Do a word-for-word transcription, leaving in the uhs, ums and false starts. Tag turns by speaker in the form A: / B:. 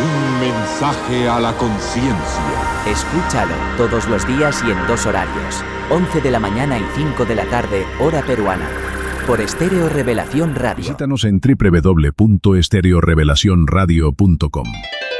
A: Un mensaje a la conciencia.
B: Escúchalo todos los días y en dos horarios. once de la mañana y cinco de la tarde, hora peruana. Por Estéreo Revelación Radio.
C: Visítanos en doble u doble u doble u punto estéreo revelación radio punto com.